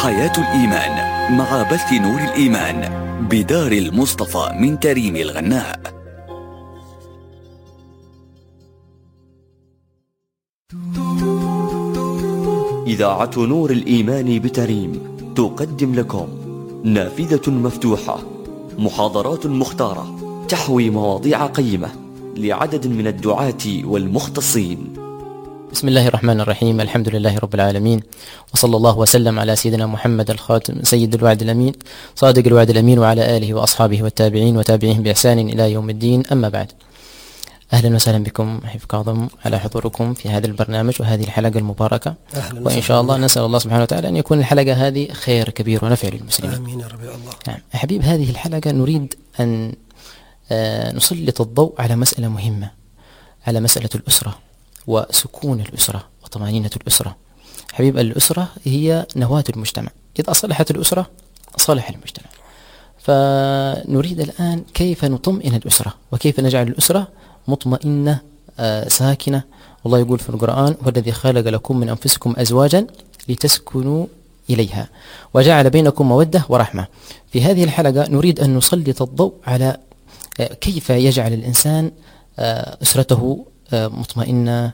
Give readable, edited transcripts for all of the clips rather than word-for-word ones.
حياة الإيمان مع بث نور الإيمان بدار المصطفى من تريم الغناء. إذاعة نور الإيمان بتريم تقدم لكم نافذة مفتوحة، محاضرات مختارة تحوي مواضيع قيمة لعدد من الدعاة والمختصين. بسم الله الرحمن الرحيم، الحمد لله رب العالمين، وصلى الله وسلم على سيدنا محمد الخاتم سيد الوعد الأمين صادق الوعد الأمين وعلى آله وأصحابه والتابعين وتابعيهم بإحسان إلى يوم الدين، أما بعد. أهلا وسهلا بكم أحبة كاظم على حضوركم في هذا البرنامج وهذه الحلقة المباركة، وإن شاء الله نسأل الله سبحانه وتعالى أن يكون الحلقة هذه خير كبير ونفع للمسلمين. آمين يا رب الله. نعم أحبيب، هذه الحلقة نريد أن نسلط الضوء على مسألة مهمة، على مسألة الأسرة وسكون الأسرة وطمأنينة الأسرة. حبيب، الأسرة هي نواة المجتمع، إذا صلحت الأسرة صلح المجتمع. فنريد الآن كيف نطمئن الأسرة وكيف نجعل الأسرة مطمئنة ساكنة. والله يقول في القرآن: والذي خلق لكم من أنفسكم أزواجا لتسكنوا إليها وجعل بينكم مودة ورحمة. في هذه الحلقة نريد أن نسلط الضوء على كيف يجعل الإنسان أسرته مطمئنة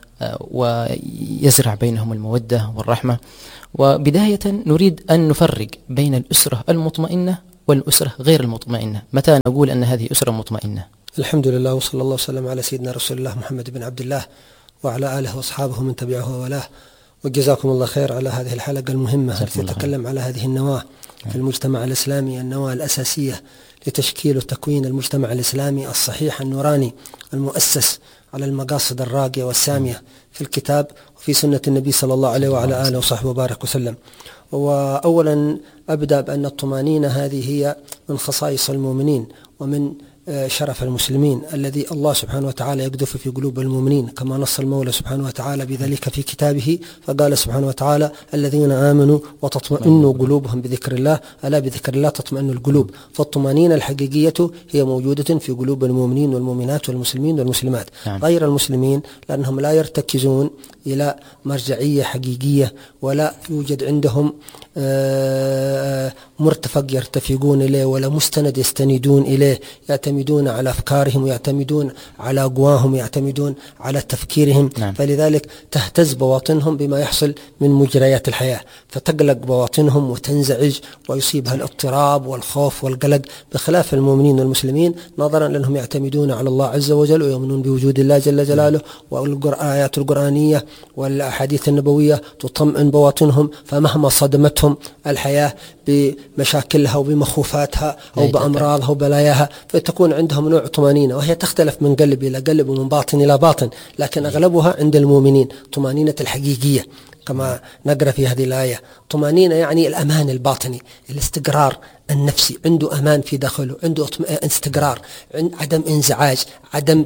ويزرع بينهم المودة والرحمة. وبداية نريد أن نفرق بين الأسرة المطمئنة والأسرة غير المطمئنة. متى نقول أن هذه أسرة مطمئنة؟ الحمد لله، وصلى الله وسلم على سيدنا رسول الله محمد بن عبد الله وعلى آله وأصحابه من تبعه وولاه. وجزاكم الله خير على هذه الحلقة المهمة التي تتكلم على هذه النواة في المجتمع الإسلامي، النواة الأساسية لتشكيل وتكوين المجتمع الإسلامي الصحيح النوراني المؤسس على المقاصد الراقية والسامية في الكتاب وفي سنة النبي صلى الله عليه وعلى آله وصحبه وبارك وسلم. وأولا أبدأ بأن الطمأنينة هذه هي من خصائص المؤمنين ومن شرف المسلمين الذي الله سبحانه وتعالى يقذف في قلوب المؤمنين، كما نص المولى سبحانه وتعالى بذلك في كتابه، فقال سبحانه وتعالى: الذين آمنوا وتطمئن قلوبهم بذكر الله، ألا بذكر الله تطمئن القلوب. فالطمأنينة الحقيقية هي موجودة في قلوب المؤمنين والمؤمنات والمسلمين والمسلمات. غير المسلمين لأنهم لا يرتكزون إلى مرجعية حقيقية، ولا يوجد عندهم مرتفق يرتفقون إليه ولا مستند يستندون إليه، يعتمدون على أفكارهم ويعتمدون على قواهم ويعتمدون على تفكيرهم. فلذلك تهتز بواطنهم بما يحصل من مجريات الحياة، فتقلق بواطنهم وتنزعج ويصيبها الاضطراب والخوف والقلق، بخلاف المؤمنين والمسلمين نظرا لأنهم يعتمدون على الله عز وجل ويؤمنون بوجود الله جل جلاله، والآيات القرآنية والأحاديث النبوية تطمئن بواطنهم، فمهما صدمتهم الحياة بمشاكلها وبمخوفاتها أو بأمراضها وبلاياها فتكون عندهم نوع طمأنينة، وهي تختلف من قلب إلى قلب ومن باطن إلى باطن، لكن أغلبها عند المؤمنين طمأنينة الحقيقية كما نقرأ في هذه الآية. طمأنينة يعني الأمان الباطني، الاستقرار النفسي، عنده أمان في داخله، عنده استقرار، عدم انزعاج، عدم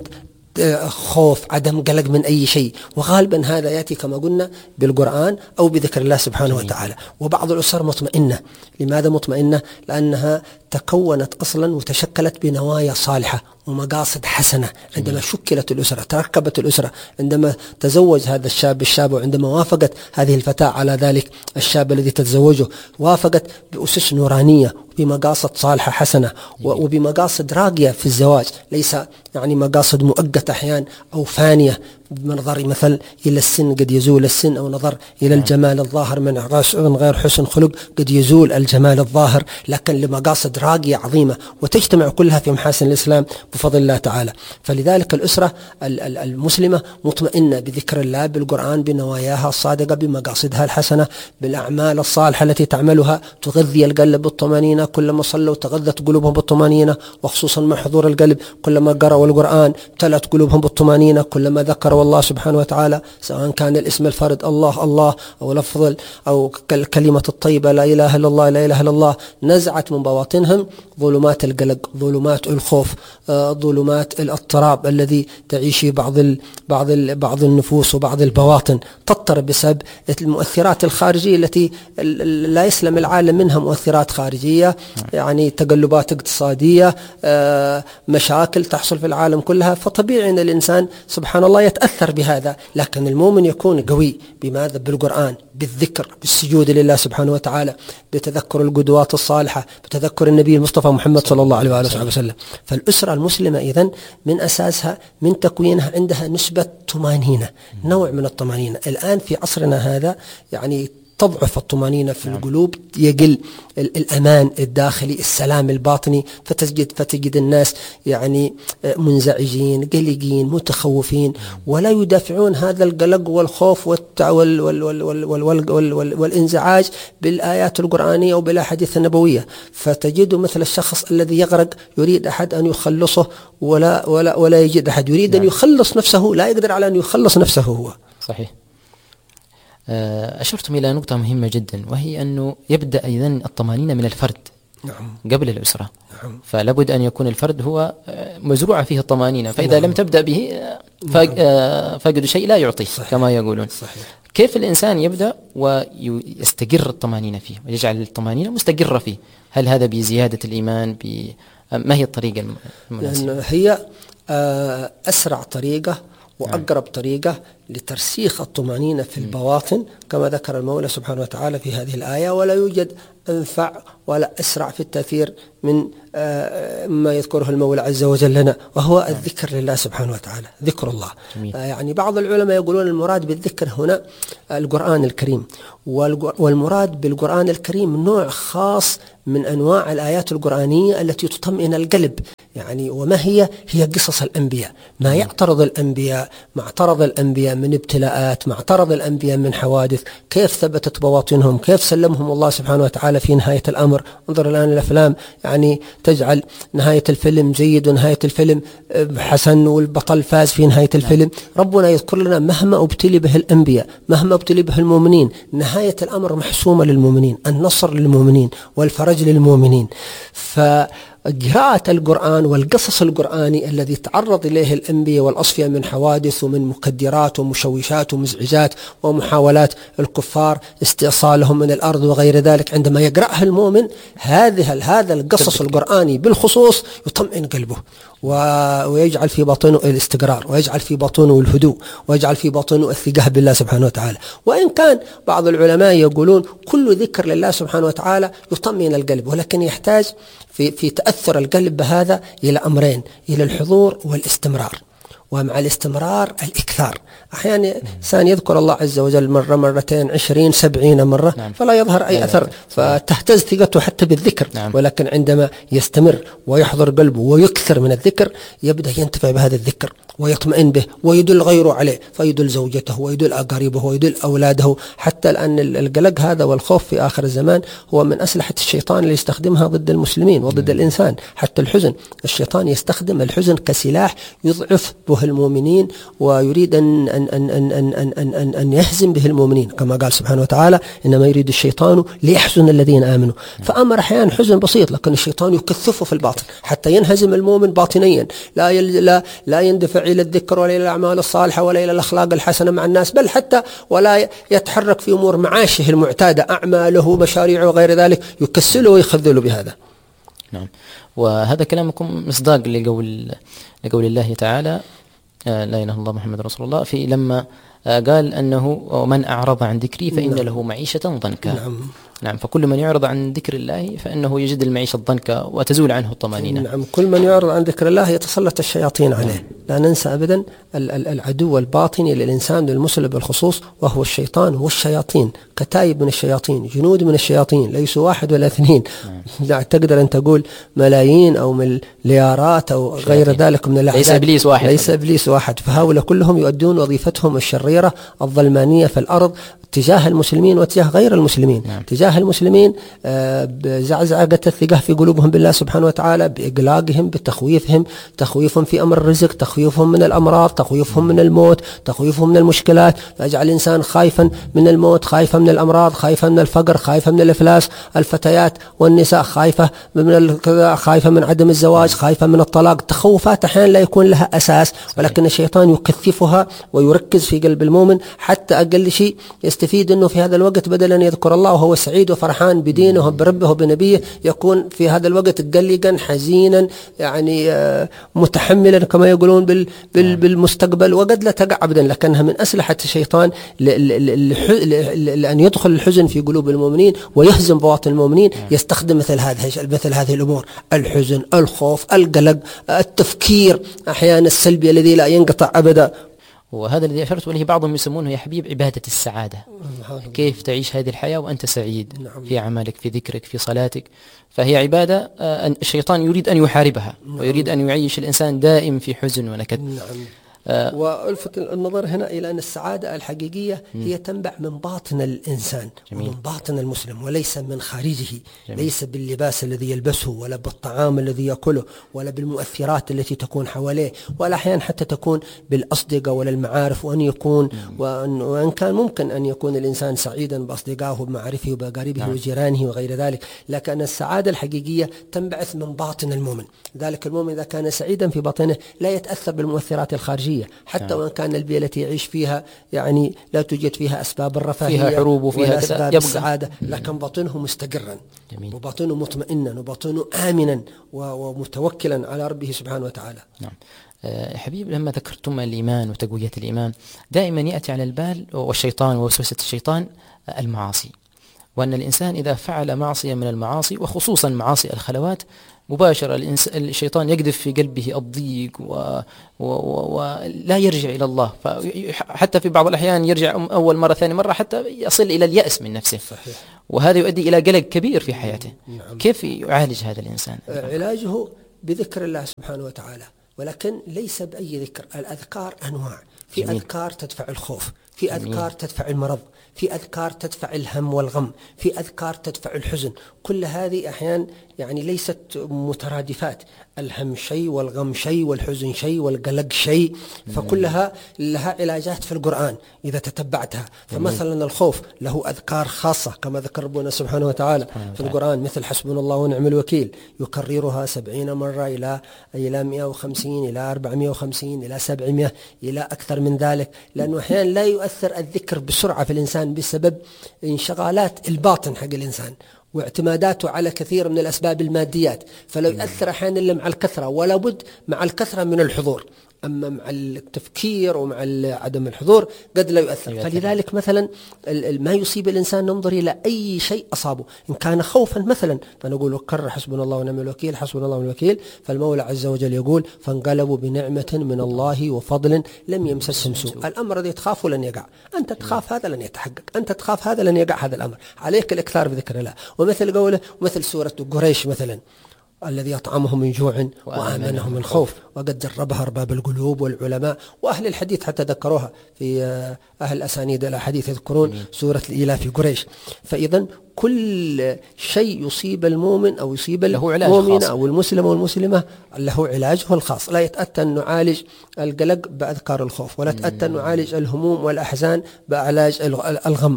خوف، عدم قلق من أي شيء. وغالبا هذا يأتي كما قلنا بالقرآن أو بذكر الله سبحانه وتعالى. وبعض الأسر مطمئنة. لماذا مطمئنة؟ لأنها تكونت أصلا وتشكلت بنوايا صالحة ومقاصد حسنة. عندما شكلت الأسرة، تركبت الأسرة، عندما تزوج هذا الشاب وعندما وافقت هذه الفتاة على ذلك الشاب الذي تتزوجه، وافقت بأسس نورانية بمقاصد صالحة حسنة وبمقاصد راقية في الزواج، ليس يعني مقاصد مؤقتة أحيان أو فانية بنظر مثل إلى السن قد يزول السن، أو نظر إلى الجمال الظاهر من غير حسن خلق قد يزول الجمال الظاهر، لكن لمقاصد راقية عظيمة وتجتمع كلها في محاسن الإسلام بفضل الله تعالى. فلذلك الأسرة المسلمة مطمئنة بذكر الله، بالقرآن، بنواياها الصادقة، بمقاصدها الحسنة، بالأعمال الصالحة التي تعملها تغذي القلب بالطمأنينة. كلما صلوا تغذت قلوبهم بالطمأنينة، وخصوصا مع حضور القلب. كلما قرأوا القرآن امتلأت قلوبهم بالطمأنينة. كلما ذكروا الله سبحانه وتعالى، سواء كان الاسم الفرد الله الله أو لفظ أو الكلمة الطيبة لا إله إلا الله لا إله إلا الله، نزعت من بواطنهم ظلمات القلق، ظلمات الخوف، ظلمات الاضطراب الذي تعيش بعض النفوس وبعض البواطن، تضطرب بسبب المؤثرات الخارجية التي لا يسلم العالم منها. مؤثرات خارجية يعني تقلبات اقتصادية، مشاكل تحصل في العالم كلها. فطبيعي أن الإنسان سبحان الله يتأثر بهذا. لكن المؤمن يكون قوي بماذا؟ بالقرآن، بالذكر، بالسجود لله سبحانه وتعالى، بتذكر القدوات الصالحة، بتذكر النبي المصطفى محمد صلى الله عليه وآله وسلم. فالأسرة المسلمة إذن من أساسها، من تكوينها، عندها نسبة طمأنينة، نوع من الطمأنينة. الآن في عصرنا هذا يعني تضعف الطمأنينة في القلوب، يقل الأمان الداخلي، السلام الباطني، فتجد الناس يعني منزعجين، قلقين، متخوفين، ولا يدافعون هذا القلق والخوف والانزعاج بالآيات القرآنية وبالأحاديث النبوية. فتجد مثل الشخص الذي يغرق يريد أحد أن يخلصه ولا يجد أحد، يريد أن يخلص نفسه، لا يقدر على أن يخلص نفسه هو. صحيح. أشرتم إلى نقطة مهمة جدا، وهي أنه يبدأ أيضا الطمأنينة من الفرد. نعم. قبل الأسرة. نعم. فلابد أن يكون الفرد هو مزروعة فيه الطمأنينة، فإذا لم تبدأ به فاقد شيء لا يعطيه. صحيح. كما يقولون. صحيح. كيف الإنسان يبدأ ويستقر الطمأنينة فيه ويجعل الطمأنينة مستقرة فيه؟ هل هذا بزيادة الإيمان؟ ما هي الطريقة المناسبة؟ هي أسرع طريقة وأقرب طريقة لترسيخ الطمأنينة في البواطن، كما ذكر المولى سبحانه وتعالى في هذه الآية: ولا يوجد أنفع ولا أسرع في التأثير من ما يذكره المولى عز وجل لنا، وهو الذكر لله سبحانه وتعالى، ذكر الله. يعني بعض العلماء يقولون المراد بالذكر هنا القرآن الكريم، والمراد بالقرآن الكريم نوع خاص من أنواع الآيات القرآنية التي تطمئن القلب. يعني وما هي قصص الأنبياء، ما يعترض الأنبياء، ما اعترض الأنبياء من ابتلاءات، ما اعترض الأنبياء من حوادث، كيف ثبتت بواطنهم، كيف سلمهم الله سبحانه وتعالى في نهاية الأمر. انظر الآن الأفلام، يعني تجعل نهاية الفيلم جيد ونهاية الفيلم حسن والبطل فاز في نهاية الفيلم. ربنا يذكر لنا مهما ابتلي به الأنبياء، مهما ابتلي به المؤمنين، نهاية الأمر محسومة للمؤمنين، النصر للمؤمنين والفرج للمؤمنين. قراءة القرآن والقصص القرآني الذي تعرض إليه الأنبياء والأصفياء من حوادث ومن مكدرات ومشوشات ومزعجات ومحاولات الكفار استئصالهم من الأرض وغير ذلك، عندما يقرأها المؤمن هذا القصص القرآني بالخصوص يطمئن قلبه ويجعل في باطنه الاستقرار، ويجعل في باطنه الهدوء، ويجعل في باطنه الثقة بالله سبحانه وتعالى. وإن كان بعض العلماء يقولون كل ذكر لله سبحانه وتعالى يطمئن القلب، ولكن يحتاج في تأثر القلب بهذا إلى أمرين: إلى الحضور والاستمرار، ومع الاستمرار الإكثار. أحيانا إنسان يذكر الله عز وجل مرة، مرتين، 20، 70 مرة، فلا يظهر أي أثر، فتهتز ثقته حتى بالذكر. ولكن عندما يستمر ويحضر قلبه ويكثر من الذكر، يبدأ ينتفع بهذا الذكر ويطمئن به ويدل غيره عليه، فيدل زوجته ويدل أقاربه ويدل أولاده. حتى الآن القلق هذا والخوف في آخر الزمان هو من أسلحة الشيطان اللي يستخدمها ضد المسلمين وضد الإنسان. حتى الحزن، الشيطان يستخدم الحزن كسلاح يضعف به المؤمنين، ويريد أن يهزم به المؤمنين، كما قال سبحانه وتعالى: إنما يريد الشيطان ليحزن الذين آمنوا. فأمر أحيانا حزن بسيط، لكن الشيطان يكثفه في الباطن حتى ينهزم المؤمن باطنيا، لا يندفع إلى الذكر ولا إلى الأعمال الصالحة ولا إلى الأخلاق الحسنة مع الناس، بل حتى ولا يتحرك في أمور معاشه المعتادة، أعماله، مشاريعه وغير ذلك، يكسله ويخذله بهذا. نعم. وهذا كلامكم مصداق لقول الله تعالى: لا إله إلا الله محمد رسول الله، في لما قال أنه: ومن أعرض عن ذكري فإن له معيشة ضنكا. نعم. فكل من يعرض عن ذكر الله فإنه يجد المعيشة الضنكا وتزول عنه الطمأنينة. نعم. كل من يعرض عن ذكر الله يتسلط الشياطين عليه. لا ننسى أبدا العدو الباطني للإنسان للمسلم بالخصوص وهو الشيطان والشياطين، كتائب من الشياطين، جنود من الشياطين، ليسوا 1 ولا 2. تقدر أن تقول ملايين أو مليارات أو غير ذلك من الأعداد. ليس إبليس واحد. فهؤلاء كلهم يؤدون وظيفتهم الشريرة الظلمانية في الأرض تجاه المسلمين وتجاه غير المسلمين. تجاه المسلمين بزعزعة الثقة في قلوبهم بالله سبحانه وتعالى، بإقلاقهم، بتخويفهم، تخويفهم في أمر الرزق، تخويفهم من الأمراض، تخويفهم من الموت، تخويفهم من المشكلات. فيجعل الإنسان خايفا من الموت، خايفا من الأمراض، خايفا من الفقر، خايفا من الإفلاس. الفتيات والنساء خايفة من عدم الزواج، خايفة من الطلاق. تخوفات أحيانا لا يكون لها أساس، ولكن الشيطان يكثفها ويركز في قلب المؤمن حتى أقل شيء يستفيد أنه في هذا الوقت بدل أن يذكر الله وهو سعيد وفرحان بدينه وبربه وبنبيه، يكون في هذا الوقت قلقا حزينا، يعني متحملا كما يقولون بالمستقبل. وقد لا تقع أبدا، لكنها من أسلحة الشيطان لأن يدخل الحزن في قلوب المؤمنين ويهزم بواطن المؤمنين. يستخدم مثل هذه الأمور: الحزن، الخوف، القلق، التفكير أحيانا السلبي الذي لا ينقطع أبدا. وهذا الذي أشرت إليه بعضهم يسمونه يا حبيب عبادة السعادة. كيف تعيش هذه الحياة وأنت سعيد في أعمالك، في ذكرك، في صلاتك. فهي عبادة الشيطان يريد أن يحاربها ويريد أن يعيش الإنسان دائم في حزن ونكد. والفت النظر هنا إلى أن السعادة الحقيقية هي تنبع من باطن الإنسان ومن باطن المسلم وليس من خارجه. ليس باللباس الذي يلبسه، ولا بالطعام الذي يأكله، ولا بالمؤثرات التي تكون حواليه، ولا أحيانا حتى تكون بالأصدقاء ولا المعارف. وأن كان ممكن أن يكون الإنسان سعيدا بأصدقائه وبمعارفه وبأقاربه وجيرانه وغير ذلك، لكن السعادة الحقيقية تنبعث من باطن المؤمن. ذلك المؤمن إذا كان سعيدا في باطنه لا يتأثر بالمؤثرات الخارجية، حتى وإن كان البيئة التي يعيش فيها يعني لا توجد فيها أسباب الرفاهية، فيها حروب وفيها أسباب السعادة، لكن باطنه مستقرا وباطنه مطمئنا وباطنه آمنا ومتوكلا على ربه سبحانه وتعالى. نعم. حبيب، لما ذكرتم الإيمان وتقوية الإيمان دائما يأتي على البال والشيطان ووسوسة الشيطان المعاصي، وأن الإنسان إذا فعل معصية من المعاصي وخصوصا معاصي الخلوات مباشرة الشيطان يقذف في قلبه الضيق ولا يرجع إلى الله. حتى في بعض الأحيان يرجع أول مرة ثاني مرة حتى يصل إلى اليأس من نفسه. صحيح. وهذا يؤدي إلى قلق كبير في حياته. نعم. كيف يعالج هذا الإنسان؟ علاجه بذكر الله سبحانه وتعالى، ولكن ليس بأي ذكر. الأذكار أنواع، في أذكار تدفع الخوف، في أذكار تدفع المرض، في أذكار تدفع الهم والغم، في أذكار تدفع الحزن. كل هذه أحيان يعني ليست مترادفات، الهم شيء والغم شيء والحزن شيء والقلق شيء، فكلها لها علاجات في القرآن إذا تتبعتها. فمثلا الخوف له أذكار خاصة كما ذكر ربنا سبحانه وتعالى في القرآن، مثل حسبنا الله ونعم الوكيل، يكررها 70 مرة إلى 150 إلى 450 إلى 700 إلى أكثر من ذلك، لأنه أحيانا لا يؤثر الذكر بسرعة في الإنسان بسبب انشغالات الباطن حق الإنسان واعتماداته على كثير من الأسباب الماديات، فلو يؤثر أحيانا إلا مع الكثرة، ولا بد مع الكثرة من الحضور. أما مع التفكير ومع عدم الحضور قد لا يؤثر. فلذلك مثلا ما يصيب الإنسان ننظر إلى أي شيء أصابه، إن كان خوفا مثلا فنقول كرر حسبنا الله ونعم الوكيل، حسبنا الله ونعم الوكيل. فالمولى عز وجل يقول: فانقلبوا بنعمة من الله وفضل لم يمسسهم سوء. الأمر الذي تخافه لن يقع، أنت تخاف هذا لن يتحقق، أنت تخاف هذا لن يقع هذا الأمر. عليك الإكثار بذكر الله. ومثل قوله، مثل سورة قريش مثلا: الذي أطعمهم من جوع وآمنهم من خوف. وقد جربها أرباب القلوب والعلماء وأهل الحديث حتى ذكروها في أهل أسانيد الحديث يذكرون سورة الإيلاف في قريش. فإذا كل شيء يصيب المؤمن أو يصيب المؤمن أو المسلم والمسلمة له علاجه الخاص. لا يتأتى أن نعالج القلق بأذكار الخوف، ولا يتأتى أن نعالج الهموم والأحزان بعلاج الغم،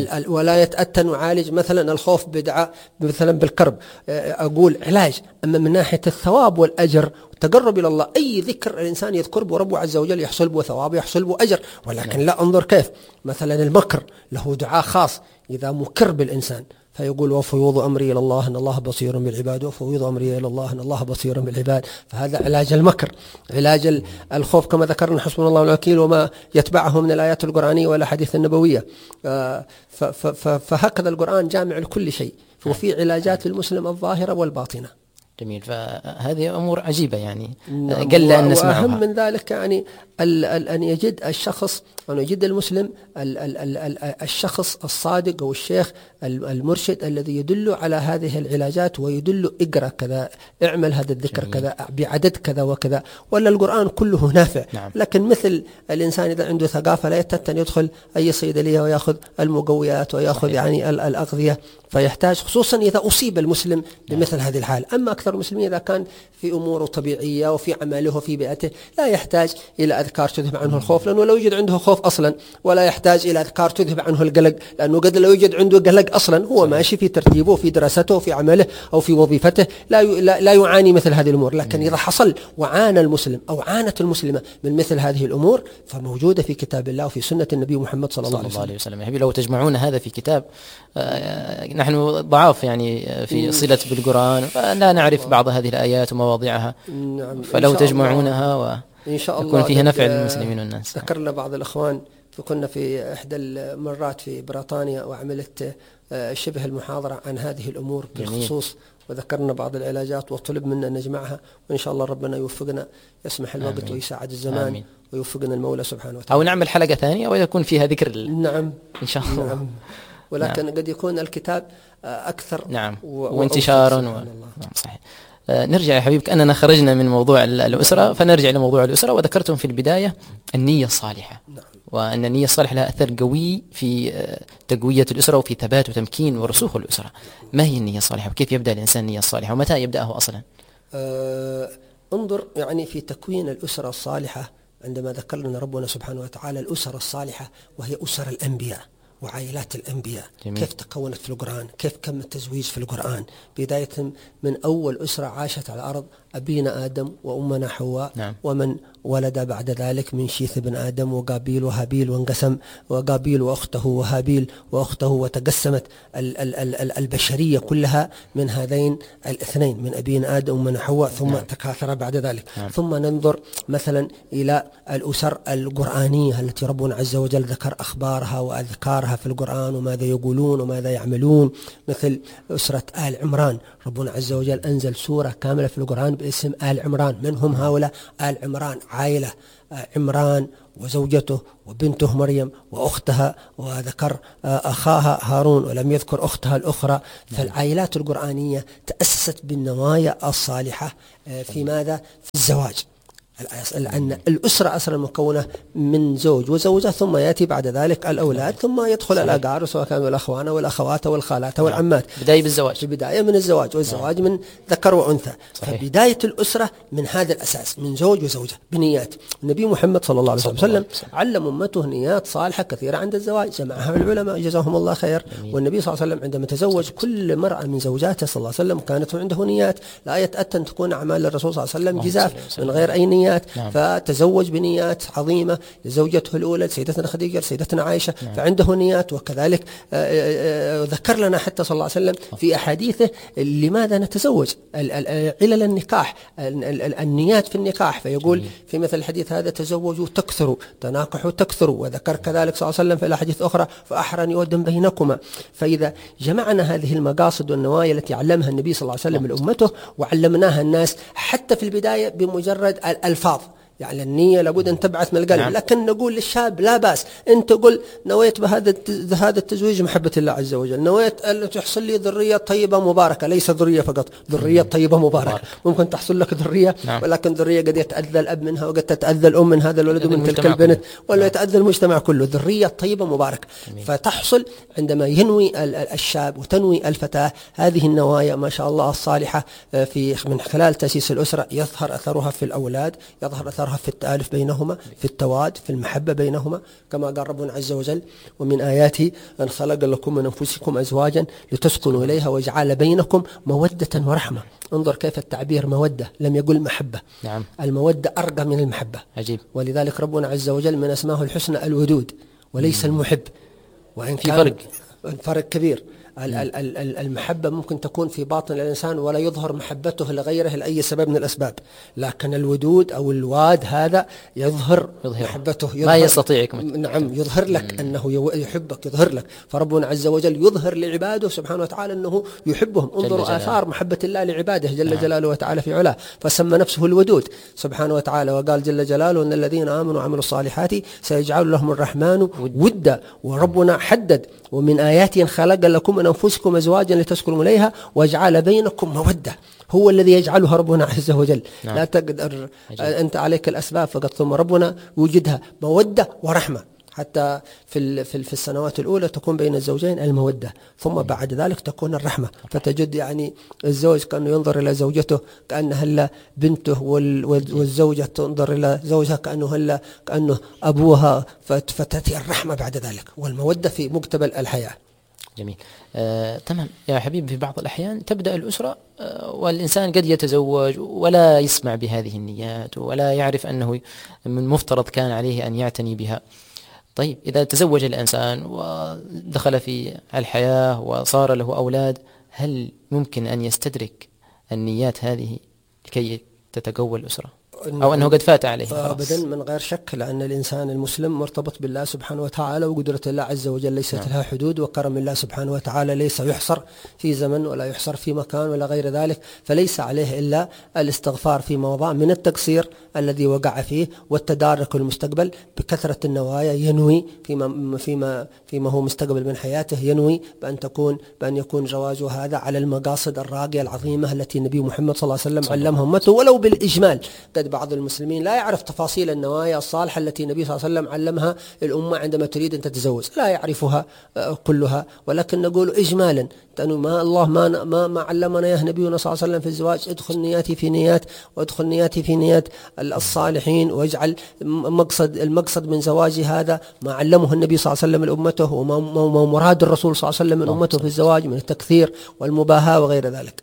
ولا يتأتى أن نعالج مثلا الخوف بدعاء مثلا بالكرب. أقول علاج. أما من ناحية الثواب والأجر تقرب إلى الله، أي ذكر الإنسان يذكر به ربه عز وجل يحصل به ثواب يحصل به أجر. ولكن لا انظر كيف مثلا المكر له دعاء خاص إذا مكر بالإنسان، فيقول: وفوض أمري إلى الله إن الله بصير بالعباد، وفوض أمري إلى الله إن الله بصير بالعباد. فهذا علاج المكر. علاج الخوف كما ذكرنا حسبنا الله ونعم الوكيل وما يتبعه من الآيات القرآنية والأحاديث النبوية. فهكذا القرآن جامع لكل شيء، وفي علاجات للمسلم الظاهرة والباطنة. جميل. فهذه أمور عجيبة يعني قل أن نسمعها. وأهم من ذلك يعني أن يجد الشخص، أن يجد المسلم الشخص الصادق أو الشيخ المرشد الذي يدل على هذه العلاجات ويدل: اقرأ كذا، اعمل هذا الذكر كذا بعدد كذا وكذا. ولا القرآن كله نافع. نعم. لكن مثل الإنسان إذا عنده ثقافة لا يتأتى أن يدخل أي صيدلية ويأخذ المقويات ويأخذ يعني الأغذية، فيحتاج خصوصا إذا أصيب المسلم بمثل هذه الحال. أما أكثر معشر المسلمين إذا كان في أموره طبيعية وفي عمله وفي بيئته لا يحتاج إلى أذكار تذهب عنه الخوف، لأنه لا يوجد عنده خوف أصلا، ولا يحتاج إلى أذكار تذهب عنه القلق، لأنه قد لا يوجد عنده قلق أصلا، هو ماشي في ترتيبه وفي دراسته وفي عمله أو في وظيفته، لا يعاني مثل هذه الأمور. لكن إذا حصل وعانى المسلم أو عانت المسلمة من مثل هذه الأمور فموجودة في كتاب الله وفي سنة النبي محمد صلى الله عليه وسلم. يعني لو تجمعون هذا في كتاب، نحن ضعاف يعني في صلة بالقرآن، فلا نعرف بعض هذه الآيات ومواضعها. نعم، فلو تجمعونها إن شاء الله يكون فيها نفع للمسلمين والناس. ذكرنا بعض الأخوان كنا في إحدى المرات في بريطانيا وعملت شبه المحاضرة عن هذه الأمور بالخصوص، وذكرنا بعض العلاجات وطلب منا أن نجمعها، وإن شاء الله ربنا يوفقنا، يسمح الوقت آمين. ويساعد الزمان آمين. ويوفقنا المولى سبحانه وتعالى. أو نعمل حلقة ثانية ويكون فيها ذكر نعم إن شاء الله. نعم. ولكن قد يكون الكتاب أكثر نعم وانتشارا نعم صحيح. نرجع يا حبيبك، أننا خرجنا من موضوع الأسرة، فنرجع لموضوع الأسرة. وذكرتم في البداية النية الصالحة، نعم. وأن النية الصالحة لها أثر قوي في تقوية الأسرة وفي ثبات وتمكين ورسوخ الأسرة. ما هي النية الصالحة وكيف يبدأ الإنسان النية الصالحة ومتى يبدأه أصلا؟ انظر يعني في تكوين الأسرة الصالحة، عندما ذكر لنا ربنا سبحانه وتعالى الأسرة الصالحة وهي أسر الأنبياء وعائلات الأنبياء. جميل. كيف تكونت في القرآن، كيف كم التزويج في القرآن، بداية من أول أسرة عاشت على الأرض، أبينا آدم وأمنا حواء. نعم. ومن ولد بعد ذلك من شيث بن آدم وقابيل وهابيل، وانقسم وقابيل وأخته وهابيل وأخته، وتقسمت البشرية كلها من هذين الاثنين، من أبينا آدم ومن حواء، ثم نعم. تكاثر بعد ذلك. نعم. ثم ننظر مثلا إلى الأسر القرآنية التي ربنا عز وجل ذكر أخبارها وأذكارها في القرآن وماذا يقولون وماذا يعملون، مثل أسرة آل عمران. ربنا عز وجل أنزل سورة كاملة في القرآن باسم آل عمران. من هم هؤلاء آل عمران؟ عائلة عمران وزوجته وبنته مريم وأختها، وذكر أخاها هارون ولم يذكر أختها الأخرى. فالعائلات القرآنية تأسست بالنوايا الصالحة في ماذا؟ في الزواج. لأن الأسرة أصلا مكونة من زوج وزوجة، ثم يأتي بعد ذلك الأولاد، ثم يدخل الأقارب سواء كانوا الأخوان والأخوات والخالات والعمات. بداية بالزواج، بداية من الزواج، والزواج من ذكر وأنثى. فبداية الأسرة من هذا الأساس، من زوج وزوجة بنيات. النبي محمد صلى الله عليه وسلم علم أمته نيات صالحة كثيرة عند الزواج، جمعها العلماء جزاهم الله خير. والنبي صلى الله عليه وسلم عندما تزوج كل مرأة من زوجاته صلى الله عليه وسلم كانت عنده نيات. لا يتأتى أن تكون أعمال الرسول صلى الله عليه وسلم جزاف من غير أي نيات. نعم. فتزوج بنيات عظيمة لزوجته الأولى سيدتنا خديجة سيدتنا عائشة. نعم. فعنده نيات. وكذلك ذكر لنا حتى صلى الله عليه وسلم في أحاديثه لماذا نتزوج، علل النكاح، النيات في النكاح. فيقول في مثل الحديث هذا: تزوجوا تكثروا، تناكحوا تكثروا. وذكر كذلك صلى الله عليه وسلم في الأحاديث الأخرى: فأحرى يودم بينكما. فإذا جمعنا هذه المقاصد والنوايا التي علمها النبي صلى الله عليه وسلم لأمته وعلمناها الناس حتى في البداية بمجرد الألفاظ، يعني النية لابد أن تبعث من القلب. نعم. لكن نقول للشاب لا بأس، أنت قل نويت بهذا التزويج محبة الله عز وجل، نويت أن تحصل لي ذرية طيبة مباركة، ليس ذرية فقط، ذرية طيبة مباركة. ممكن تحصل لك ذرية. نعم. ولكن ذرية قد يتأذى الأب منها وقد تتأذى الأم من هذا الولد ومن تلك البنت، ولا يتأذى المجتمع كله. ذرية طيبة مباركة. فتحصل عندما ينوي الشاب وتنوي الفتاة هذه النوايا ما شاء الله الصالحة من خلال تأسيس الأسرة، يظهر أثرها في الأولاد، يظهر أثرها في التآلف بينهما، في التواد، في المحبة بينهما، كما قال ربنا عز وجل: ومن آياته أن خلق لكم من أنفسكم أزواجا لتسكنوا إليها وجعل بينكم مودة ورحمة. انظر كيف التعبير مودة، لم يقل محبة. نعم. المودة أرقى من المحبة. عجيب. ولذلك ربنا عز وجل من أسمائه الحسنى الودود وليس المحب. وإن في فرق كبير. المحبة ممكن تكون في باطن الإنسان ولا يظهر محبته لغيره لأي سبب من الأسباب، لكن الودود أو الواد هذا يظهر محبته، ما يستطيع. نعم، يظهر لك أنه يحبك، يظهر لك. فربنا عز وجل يظهر لعباده سبحانه وتعالى أنه يحبهم. انظروا آثار محبة الله لعباده جل جلاله وتعالى في علاه، فسمى نفسه الودود سبحانه وتعالى. وقال جل جلاله: أن الذين آمنوا وعملوا الصالحات سيجعل لهم الرحمن ودا. وربنا حدد: ومن آياته خلق لكم من أنفسكم أزواجا لتسكنوا إليها وجعل بينكم مودة. هو الذي يجعلها ربنا عز وجل. نعم. لا تقدر أنت عليك الأسباب فقط، ثم ربنا يوجدها مودة ورحمة. حتى في السنوات الأولى تكون بين الزوجين المودة، ثم بعد ذلك تكون الرحمة. فتجد يعني الزوج كأنه ينظر إلى زوجته كأنها هلا بنته، والزوجة تنظر إلى زوجها كأنه أبوها، فتأتي الرحمة بعد ذلك والمودة في مقتبل الحياة. جميل. تمام يا حبيبي. في بعض الأحيان تبدأ الأسرة والإنسان قد يتزوج ولا يسمع بهذه النيات ولا يعرف أنه من مفترض كان عليه أن يعتني بها. طيب إذا تزوج الإنسان ودخل في الحياة وصار له أولاد، هل ممكن أن يستدرك النيات هذه لكي تتقوى الأسرة، أو أنه قد فات عليه؟ أبدا من غير شك، لأن الإنسان المسلم مرتبط بالله سبحانه وتعالى، وقدرة الله عز وجل ليست لها حدود، وكرم الله سبحانه وتعالى ليس يحصر في زمن ولا يحصر في مكان ولا غير ذلك، فليس عليه إلا الاستغفار في موضع من التقصير الذي وقع فيه، والتدارك المستقبل بكثرة النوايا، ينوي فيما هو مستقبل من حياته، ينوي بأن يكون زواجه هذا على المقاصد الراقية العظيمة التي النبي محمد صلى الله عليه وسلم علمها أمته ولو بالإجمال. قد بعض المسلمين لا يعرف تفاصيل النوايا الصالحة التي النبي صلى الله عليه وسلم علمها الأمة عندما تريد أن تتزوج، لا يعرفها كلها، ولكن نقول إجمالا ما الله ما علمنا يا نبينا صلى الله عليه وسلم في الزواج: ادخل نياتي في نيات وادخل نياتي في نيات الصالحين، واجعل المقصد من زواجي هذا ما علمه النبي صلى الله عليه وسلم لأمته، وما مراد الرسول صلى الله عليه وسلم من أمته في الزواج من التكثير والمباهاة وغير ذلك.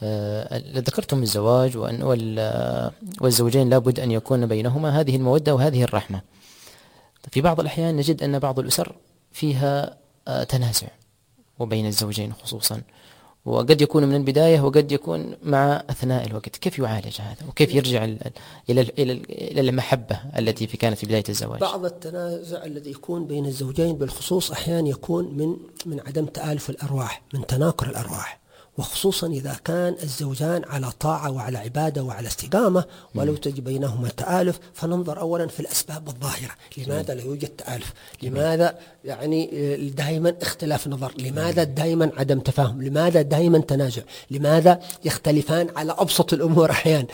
ذكرتم الزواج والزوجين لابد أن يكون بينهما هذه المودة وهذه الرحمة. في بعض الأحيان نجد أن بعض الأسر فيها تنازع وبين الزوجين خصوصا، وقد يكون من البداية وقد يكون مع أثناء الوقت. كيف يعالج هذا وكيف يرجع إلى المحبة التي كانت في بداية الزواج؟ بعض التنازع الذي يكون بين الزوجين بالخصوص أحيانا يكون من عدم تآلف الأرواح، من تناكر الأرواح، وخصوصا إذا كان الزوجان على طاعة وعلى عبادة وعلى استقامة، ولو تجد بينهما تآلف، فننظر أولا في الأسباب الظاهرة. لماذا لا يوجد تآلف؟ لماذا يعني دائما اختلاف نظر؟ لماذا دائما عدم تفاهم؟ لماذا دائما تنازع؟ لماذا يختلفان على أبسط الأمور أحيانا؟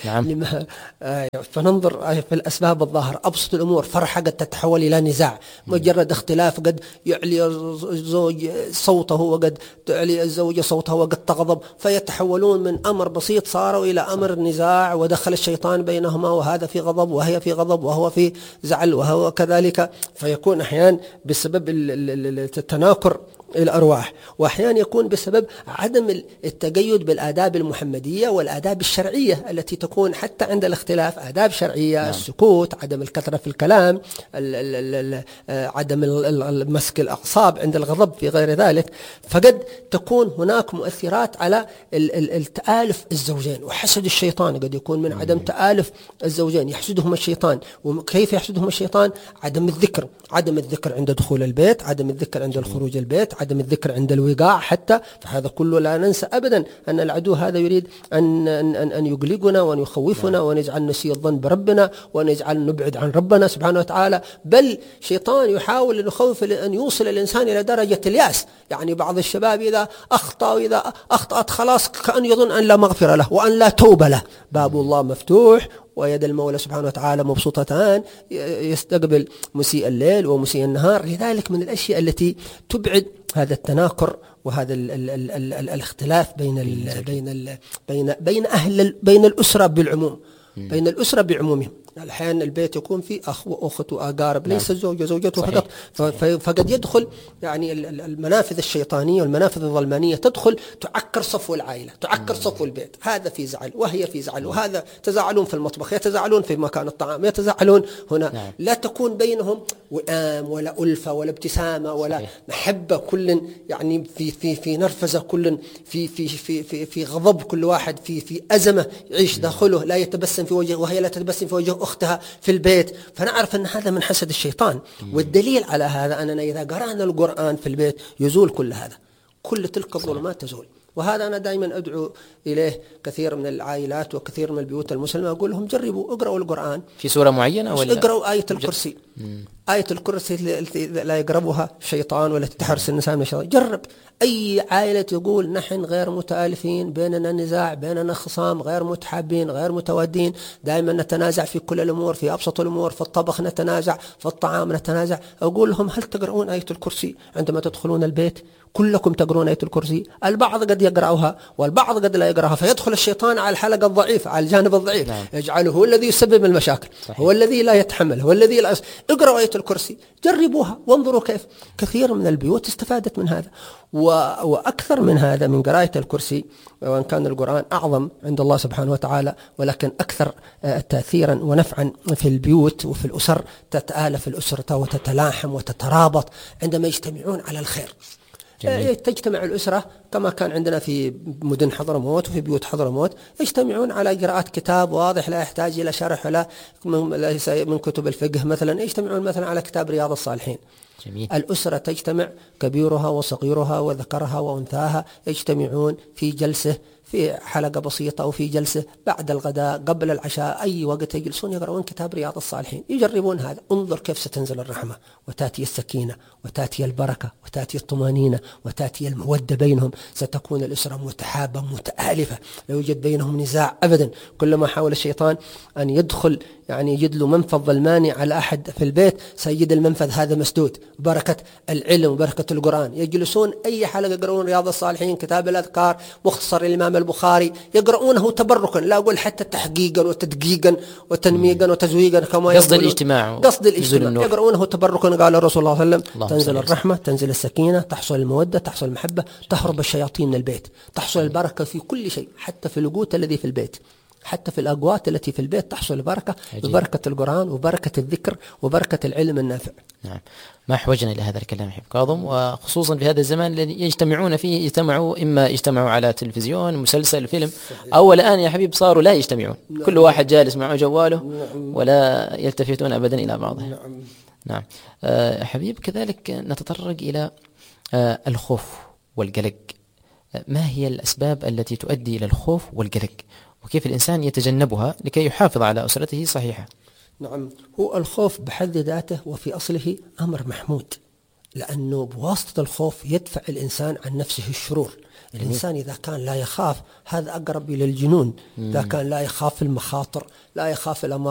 فننظر في الأسباب الظاهرة. أبسط الأمور، فرحة قد تتحول إلى نزاع، مجرد اختلاف قد يعلي الزوج صوته وقد تعلي الزوجة صوتها وقد تغضب، فيتحولون من أمر بسيط صاروا إلى أمر نزاع، ودخل الشيطان بينهما، وهذا في غضب وهي في غضب وهو في زعل وهو كذلك، فيكون أحيانا بسبب التناكر الأرواح، وأحيانا يكون بسبب عدم التقيد بالآداب المحمدية والآداب الشرعية التي تكون حتى عند الاختلاف آداب شرعية. السكوت، عدم الكثرة في الكلام، عدم مسك الأعصاب عند الغضب في غير ذلك. فقد تكون هناك مؤثرات على التآلف الزوجين. وحسد الشيطان قد يكون من عدم تآلف الزوجين، يحسدهم الشيطان. وكيف يحسدهم الشيطان؟ عدم الذكر عند دخول البيت، عدم الذكر عند الخروج البيت، عدم الذكر عند الوقاع حتى. فهذا كله لا ننسى أبدا أن العدو هذا يريد أن يقلقنا وأن يخوفنا ونجعل نسيء الظن بربنا ونجعل نبعد عن ربنا سبحانه وتعالى. بل شيطان يحاول أن يخوف أن يوصل الإنسان إلى درجة الياس. يعني بعض الشباب إذا أخطأ وإذا أخطأت خلاص كأن يظن أن لا مغفرة له وأن لا توبة له. باب الله مفتوح ويد المولى سبحانه وتعالى مبسوطتان، يستقبل مسيء الليل ومسيء النهار. لذلك من الأشياء التي تبعد هذا التناكر وهذا الاختلاف بين الأسرة بالعموم، بين الأسرة بعمومهم. الحين البيت يكون فيه أخ وأخت وأقارب، ليس الزوج وزوجته فقط. فقد يدخل يعني المنافذ الشيطانية والمنافذ الظلمانية تدخل تعكر صفو العائلة، تعكر صفو البيت. هذا في زعل وهي في زعل، وهذا تزاعلون في المطبخ، يتزاعلون في مكان الطعام، يتزاعلون هنا. لا تكون بينهم وئام ولا ألفة ولا ابتسامة ولا محبة، كل يعني في نرفزة، كل في غضب، كل واحد في أزمة يعيش داخله، لا يتبسم في وجهه وهي لا تتبسم في وجه أختها في البيت. فنعرف أن هذا من حسد الشيطان. والدليل على هذا أننا إذا قرأنا القرآن في البيت يزول كل هذا، كل تلك الظلمات تزول. وهذا أنا دائما أدعو إليه كثير من العائلات وكثير من البيوت المسلمة، أقول لهم جربوا اقرأوا القرآن في سورة معينة ولا اقرأوا آية الكرسي. آية الكرسي التي لا يقربها شيطان ولا تحرس الإنسان من الشيطان. جرب أي عائلة تقول نحن غير متآلفين، بيننا نزاع، بيننا خصام، غير متحابين، غير متوادين، دائما نتنازع في كل الأمور، في أبسط الأمور، في الطبخ نتنازع، في الطعام نتنازع. أقول لهم هل تقرؤون آية الكرسي عندما تدخلون البيت؟ كلكم تقرؤون آية الكرسي. البعض قد يقرأها والبعض قد لا يقرأها، فيدخل الشيطان على الحلقة الضعيفة، على الجانب الضعيف. نعم. يجعله هو الذي يسبب المشاكل. صحيح. هو الذي لا يتحمل، هو الذي لا اقرأوا آية الكرسي، جربوها وانظروا كيف كثير من البيوت استفادت من هذا. وأكثر من هذا من قراءة الكرسي، وإن كان القرآن أعظم عند الله سبحانه وتعالى، ولكن أكثر تأثيرا ونفعا في البيوت وفي الأسر. تتآلف الأسرة وتتلاحم وتترابط عندما يجتمعون على الخير. جميل. تجتمع الأسرة كما كان عندنا في مدن حضرموت وفي بيوت حضرموت، يجتمعون على قراءة كتاب واضح لا يحتاج إلى شرح ولا من كتب الفقه مثلا، يجتمعون مثلا على كتاب رياض الصالحين. جميل. الأسرة تجتمع كبيرها وصغيرها وذكرها وأنثاها، يجتمعون في جلسة، في حلقة بسيطة أو في جلسة بعد الغداء قبل العشاء، أي وقت يجلسون يقرؤون كتاب رياض الصالحين، يجربون هذا. انظر كيف ستنزل الرحمة وتأتي السكينة وتأتي البركة وتأتي الطمأنينة وتأتي المودة بينهم. ستكون الأسرة متحابة متآلفة، لا يوجد بينهم نزاع أبدا. كلما حاول الشيطان أن يدخل يعني يجد له منفذ المانع على أحد في البيت، سيجد المنفذ هذا مسدود. بركة العلم وبركة القرآن، يجلسون أي حلقة يقرؤون رياض الصالحين، كتاب الأذكار، مختصر الإمام البخاري، يقرؤونه تبركا، لا أقول حتى تحقيقا وتدقيقا وتنميقا وتزويقا كما قصد الاجتماع، يقرؤونه تبركا. قال الرسول صلى الله عليه وسلم تنزل الرحمة، تنزل السكينة، تحصل المودة، تحصل المحبة، تهرب الشياطين من البيت، تحصل البركة في كل شيء، حتى في القوت الذي في البيت، حتى في الأقوات التي في البيت تحصل البركة ببركة القرآن وبركة الذكر وبركة العلم النافع. نعم، ما أحوجنا إلى هذا الكلام حبيب كاظم، وخصوصا في هذا الزمان الذي يجتمعون فيه، إما يجتمعوا على تلفزيون، مسلسل، فيلم، أو الآن يا حبيب صاروا لا يجتمعون. نعم. كل واحد جالس معه جواله. نعم. ولا يلتفتون أبدا إلى بعضه. نعم. نعم. حبيب كذلك نتطرق إلى الخوف والقلق. ما هي الأسباب التي تؤدي إلى الخوف والقلق، وكيف الإنسان يتجنبها لكي يحافظ على أسرته صحيحة؟ نعم، هو الخوف بحد ذاته وفي أصله أمر محمود، لأنه بواسطة الخوف يدفع الإنسان عن نفسه الشرور. الإنسان إذا كان لا يخاف هذا أقرب إلى الجنون. إذا كان لا يخاف المخاطر، لا يخاف الأمر